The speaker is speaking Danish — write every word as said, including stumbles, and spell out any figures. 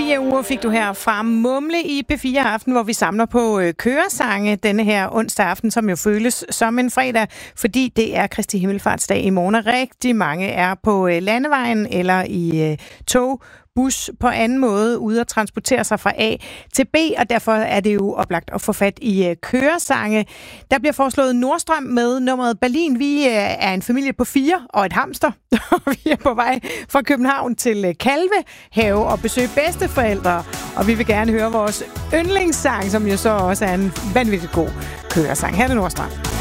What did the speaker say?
Fire uger fik du her fra Mumle i P fire Aften, hvor vi samler på øh, køresange denne her onsdag aften, som jo føles som en fredag, fordi det er Kristi Himmelfartsdag i morgen, og rigtig mange er på øh, landevejen eller i øh, tog, bus på anden måde ude at transportere sig fra A til B, og derfor er det jo oplagt at få fat i uh, køresange. Der bliver foreslået Nordstrøm med nummeret Berlin. Vi uh, er en familie på fire og et hamster, og vi er på vej fra København til uh, Kalvehave og besøge bedsteforældre, og vi vil gerne høre vores yndlingssang, som jo så også er en vanvittigt god køresang. Her er det Nordstrøm.